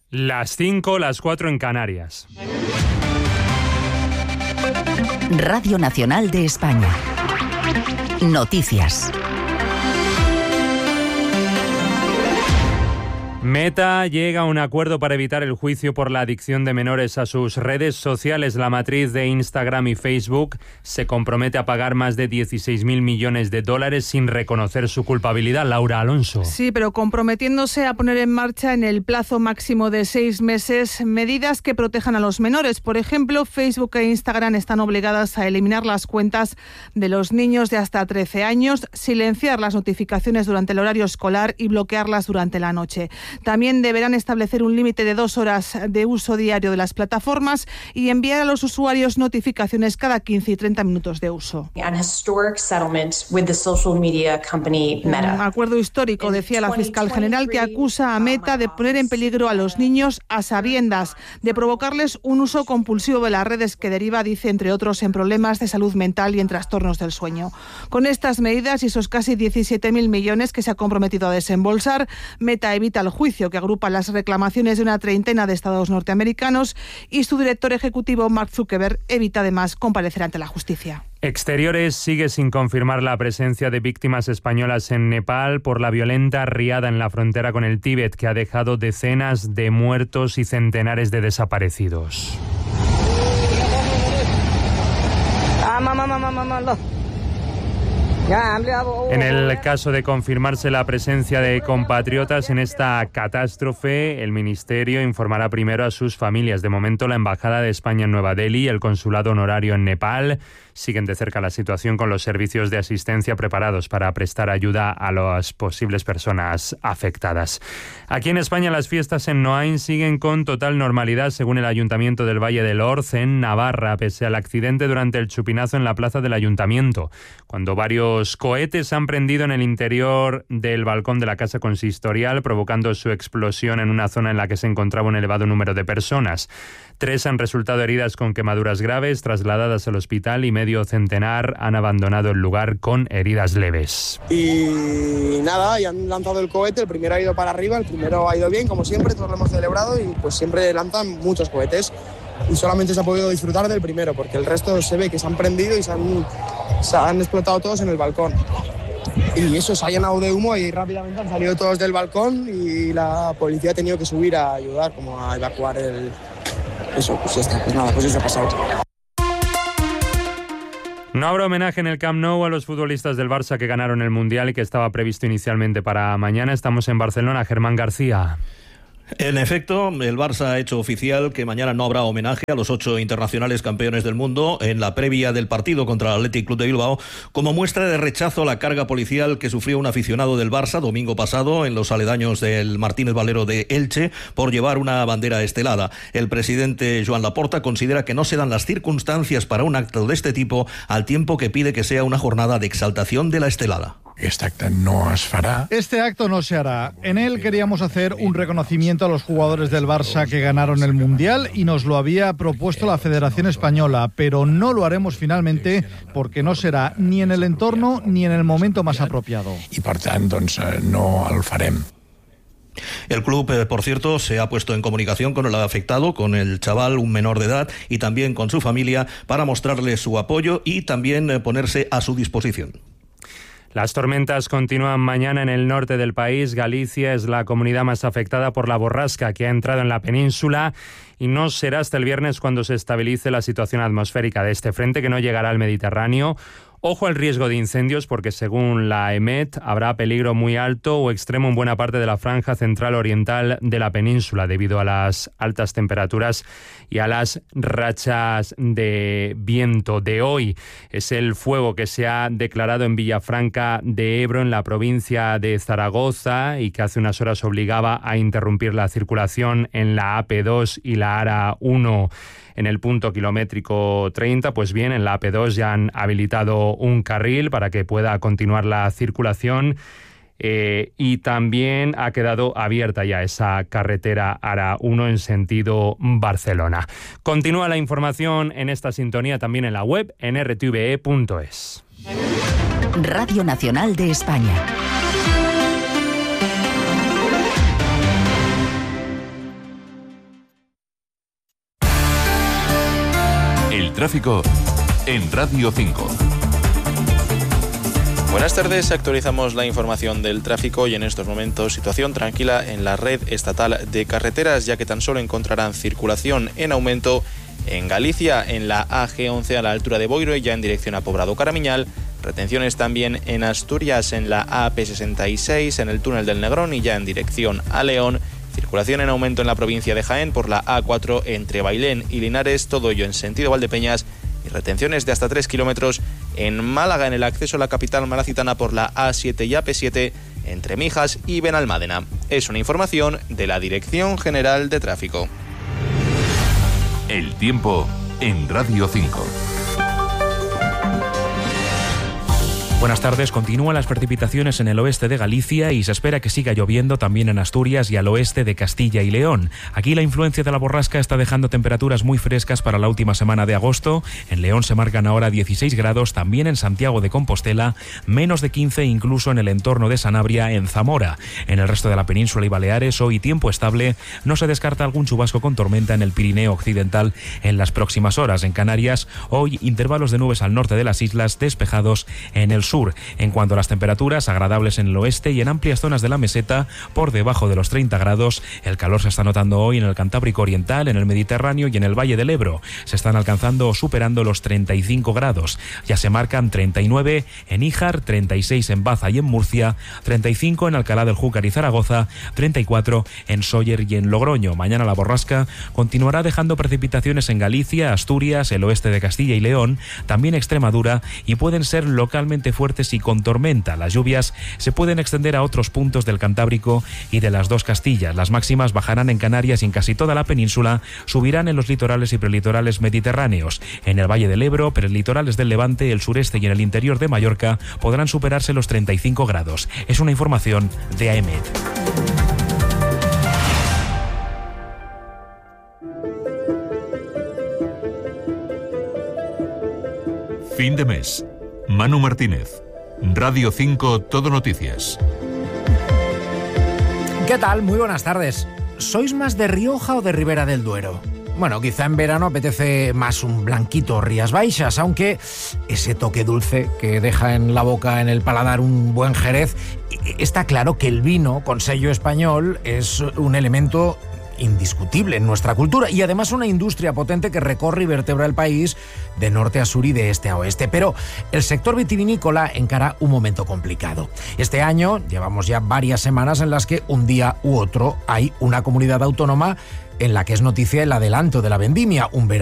Las 5, las 4 en Canarias. Radio Nacional de España. Noticias. Meta llega a un acuerdo para evitar el juicio por la adicción de menores a sus redes sociales. La matriz de Instagram y Facebook se compromete a pagar más de 16.000 millones de dólares sin reconocer su culpabilidad. Laura Alonso. Sí, pero comprometiéndose a poner en marcha en el plazo máximo de 6 meses medidas que protejan a los menores. Por ejemplo, Facebook e Instagram están obligadas a eliminar las cuentas de los niños de hasta 13 años, silenciar las notificaciones durante el horario escolar y bloquearlas durante la noche. También deberán establecer un límite de 2 horas de uso diario de las plataformas y enviar a los usuarios notificaciones cada 15 y 30 minutos de uso. Un acuerdo histórico, decía la fiscal general, que acusa a Meta de poner en peligro a los niños a sabiendas, de provocarles un uso compulsivo de las redes que deriva, dice, entre otros, en problemas de salud mental y en trastornos del sueño. Con estas medidas y esos casi 17.000 millones que se ha comprometido a desembolsar, Meta evita el juicio que agrupa las reclamaciones de una treintena de estados norteamericanos y su director ejecutivo, Mark Zuckerberg, evita además comparecer ante la justicia. Exteriores sigue sin confirmar la presencia de víctimas españolas en Nepal por la violenta riada en la frontera con el Tíbet, que ha dejado decenas de muertos y centenares de desaparecidos. En el caso de confirmarse la presencia de compatriotas en esta catástrofe, el Ministerio informará primero a sus familias. De momento, la Embajada de España en Nueva Delhi y el Consulado Honorario en Nepal siguen de cerca la situación, con los servicios de asistencia preparados para prestar ayuda a las posibles personas afectadas. Aquí en España, las fiestas en Noain siguen con total normalidad, según el Ayuntamiento del Valle del Orz, en Navarra, pese al accidente durante el chupinazo en la plaza del Ayuntamiento, cuando varios cohetes han prendido en el interior del balcón de la casa consistorial, provocando su explosión en una zona en la que se encontraba un elevado número de personas. 3 han resultado heridas con quemaduras graves, trasladadas al hospital, y medio centenar han abandonado el lugar con heridas leves. Y nada, y han lanzado el cohete, el primero ha ido para arriba, el primero ha ido bien, como siempre, todos lo hemos celebrado, y pues siempre lanzan muchos cohetes. Y solamente se ha podido disfrutar del primero, porque el resto se ve que se han prendido y se han explotado todos en el balcón. Y eso, se ha llenado de humo y rápidamente han salido todos del balcón y la policía ha tenido que subir a ayudar, como a evacuar eso, pues ya está, pues nada, pues eso ha pasado. No habrá homenaje en el Camp Nou a los futbolistas del Barça que ganaron el Mundial y que estaba previsto inicialmente para mañana. Estamos en Barcelona. Germán García. En efecto, el Barça ha hecho oficial que mañana no habrá homenaje a los 8 internacionales campeones del mundo en la previa del partido contra el Athletic Club de Bilbao, como muestra de rechazo a la carga policial que sufrió un aficionado del Barça domingo pasado en los aledaños del Martínez Valero de Elche por llevar una bandera estelada. El presidente Joan Laporta considera que no se dan las circunstancias para un acto de este tipo, al tiempo que pide que sea una jornada de exaltación de la estelada. Este acto no se hará. En él queríamos hacer un reconocimiento a los jugadores del Barça que ganaron el Mundial y nos lo había propuesto la Federación Española, pero no lo haremos finalmente porque no será ni en el entorno ni en el momento más apropiado. I per tant, doncs, no el farem. El club, por cierto, se ha puesto en comunicación con el afectado, con el chaval, un menor de edad, y también con su familia para mostrarle su apoyo y también ponerse a su disposición. Las tormentas continúan mañana en el norte del país. Galicia es la comunidad más afectada por la borrasca que ha entrado en la península y no será hasta el viernes cuando se estabilice la situación atmosférica de este frente, que no llegará al Mediterráneo. Ojo al riesgo de incendios, porque según la EMET habrá peligro muy alto o extremo en buena parte de la franja central oriental de la península debido a las altas temperaturas y a las rachas de viento de hoy. Es el fuego que se ha declarado en Villafranca de Ebro, en la provincia de Zaragoza, y que hace unas horas obligaba a interrumpir la circulación en la AP2 y la ARA 1 en el punto kilométrico 30. Pues bien, en la AP2 ya han habilitado un carril para que pueda continuar la circulación y también ha quedado abierta ya esa carretera ARA 1 en sentido Barcelona. Continúa la información en esta sintonía también en la web en rtve.es. Radio Nacional de España. tráfico en Radio 5. Buenas tardes, actualizamos la información del tráfico y en estos momentos situación tranquila en la red estatal de carreteras, ya que tan solo encontrarán circulación en aumento en Galicia, en la AG11 a la altura de Boiro y ya en dirección a Pobrado Caramiñal. Retenciones también en Asturias, en la AP66, en el túnel del Negrón y ya en dirección a León. Circulación en aumento en la provincia de Jaén por la A4 entre Bailén y Linares, todo ello en sentido Valdepeñas, y retenciones de hasta 3 kilómetros en Málaga en el acceso a la capital malacitana por la A7 y AP7 entre Mijas y Benalmádena. Es una información de la Dirección General de Tráfico. El tiempo en Radio 5. Buenas tardes. Continúan las precipitaciones en el oeste de Galicia y se espera que siga lloviendo también en Asturias y al oeste de Castilla y León. Aquí la influencia de la borrasca está dejando temperaturas muy frescas para la última semana de agosto. En León se marcan ahora 16 grados, también en Santiago de Compostela, menos de 15 incluso en el entorno de Sanabria, en Zamora. En el resto de la península y Baleares hoy tiempo estable, no se descarta algún chubasco con tormenta en el Pirineo occidental en las próximas horas. En Canarias hoy intervalos de nubes al norte de las islas, despejados en el sur. En cuanto a las temperaturas, agradables en el oeste y en amplias zonas de la meseta, por debajo de los 30 grados. El calor se está notando hoy en el Cantábrico Oriental, en el Mediterráneo y en el Valle del Ebro. Se están alcanzando o superando los 35 grados. Ya se marcan 39 en Híjar, 36 en Baza y en Murcia, 35 en Alcalá del Júcar y Zaragoza, 34 en Sóller y en Logroño. Mañana la borrasca continuará dejando precipitaciones en Galicia, Asturias, el oeste de Castilla y León, también Extremadura, y pueden ser localmente fuertes y con tormenta. Las lluvias se pueden extender a otros puntos del Cantábrico y de las dos Castillas. Las máximas bajarán en Canarias y en casi toda la península, subirán en los litorales y prelitorales mediterráneos. En el Valle del Ebro, prelitorales del Levante, el sureste y en el interior de Mallorca podrán superarse los 35 grados. Es una información de AEMET. Fin de mes. Manu Martínez, Radio 5 Todo Noticias. ¿Qué tal? Muy buenas tardes. ¿Sois más de Rioja o de Ribera del Duero? Bueno, quizá en verano apetece más un blanquito Rías Baixas, aunque ese toque dulce que deja en la boca, en el paladar, un buen Jerez, está claro que el vino con sello español es un elemento indiscutible en nuestra cultura y además una industria potente que recorre y vertebra el país de norte a sur y de este a oeste. Pero el sector vitivinícola encara un momento complicado. Este año llevamos ya varias semanas en las que un día u otro hay una comunidad autónoma en la que es noticia el adelanto de la vendimia, un verano